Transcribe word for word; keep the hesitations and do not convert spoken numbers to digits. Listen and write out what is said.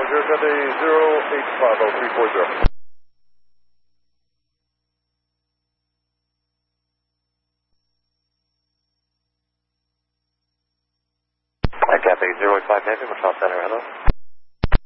Roger, Cathay zero eight five zero three four zero. Cathay zero eight five Navy, Michelle Center, hello.